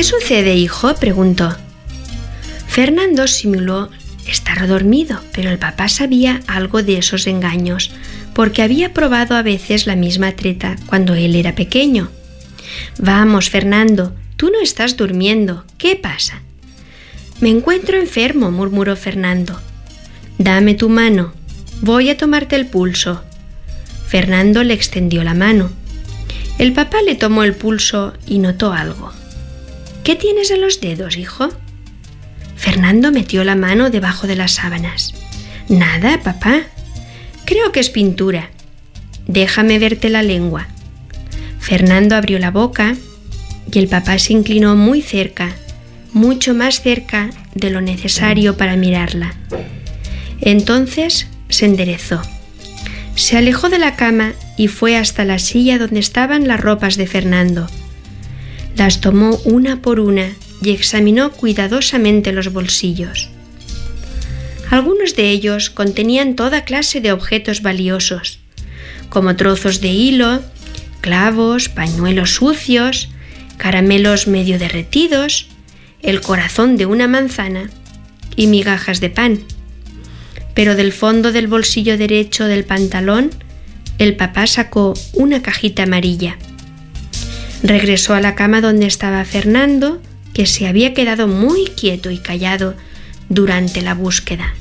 «¿Qué sucede, hijo?», preguntó. Fernando simuló estar dormido, pero el papá sabía algo de esos engaños, porque había probado a veces la misma treta cuando él era pequeño. «Vamos, Fernando, tú no estás durmiendo. ¿Qué pasa?». «Me encuentro enfermo», murmuró Fernando. «Dame tu mano. Voy a tomarte el pulso». Fernando le extendió la mano. El papá le tomó el pulso y notó algo. «¿Qué tienes en los dedos, hijo?». Fernando metió la mano debajo de las sábanas. «Nada, papá. Creo que es pintura. Déjame verte la lengua». Fernando abrió la boca y el papá se inclinó muy cerca, mucho más cerca de lo necesario para mirarla. Entonces se enderezó. Se alejó de la cama y fue hasta la silla donde estaban las ropas de Fernando. Las tomó una por una y examinó cuidadosamente los bolsillos. Algunos de ellos contenían toda clase de objetos valiosos, como trozos de hilo, clavos, pañuelos sucios, caramelos medio derretidos, el corazón de una manzana y migajas de pan. Pero del fondo del bolsillo derecho del pantalón, el papá sacó una cajita amarilla. Regresó a la cama donde estaba Fernando, que se había quedado muy quieto y callado durante la búsqueda.